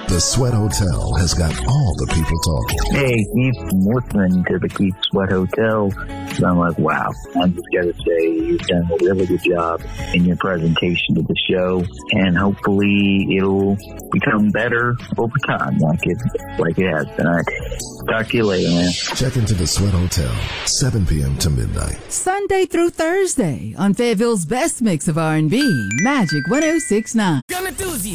The Sweat Hotel has got all the people talking. Hey, Keith, I'm listening to the Keith Sweat Hotel. So I'm like, wow, I just got to say you've done a really good job in your presentation of the show, and hopefully it'll become better over time like it has been. All right. Talk to you later, man. Check into the Sweat Hotel, 7 p.m. to midnight. Sunday through Thursday on Fayetteville's best mix of R&B, Magic 106.9. Gun enthusiast.